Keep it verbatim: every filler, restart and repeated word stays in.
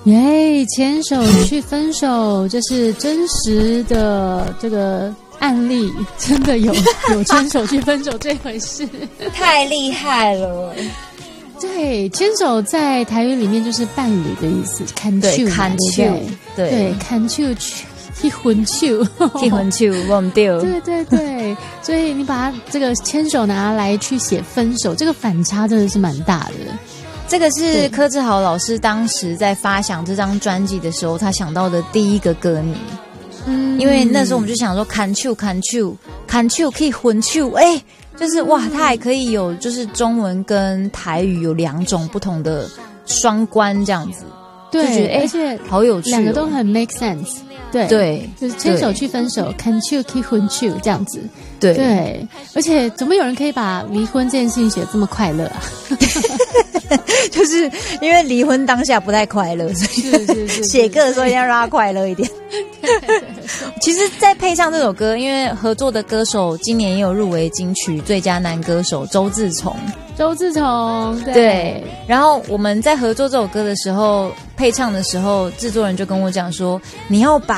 耶，牵手去分手，这是真实的这个案例，真的有有牵手去分手这回事， 太厉害了。 对，牵手在台语里面就是伴侣的意思，看手， 看手， 对对，看手去混手， 去混手，忘掉。 对对对，所以你把它这个牵手拿来去写分手，这个反差真的是蛮大的。 这个是柯志豪老师当时在发想这张专辑的时候，他想到的第一个歌名。嗯，因为那时候我们就想说，看手看手看手可以混手，哎。就是哇，它还可以有就是中文跟台语有两种不同的双关这样子， 对， 就觉得哎，而且好有趣、哦， 两个都很 make sense。对对， 就是牵手去分手，看手去混手这样子。 对对，而且怎么有人可以把离婚这件事情写得这么快乐啊？ 就是因为离婚当下不太快乐，所以是是是写歌的时候一定要让它快乐一点。其实再配上这首歌，因为合作的歌手今年也有入围金曲最佳男歌手周自从。 周自从 对, 对，然后我们在合作这首歌的时候，配唱的时候，制作人就跟我讲说，你要把